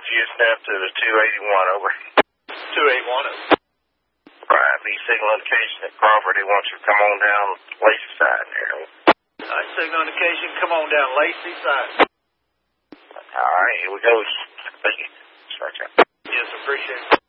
Houston to the 281 over. 281. Right, be signal indication that Crawford, he wants you to come on down Lacey side there. All right, signal indication, come on down Lacey side. All right, here we go. Thank you. Yes, appreciate it.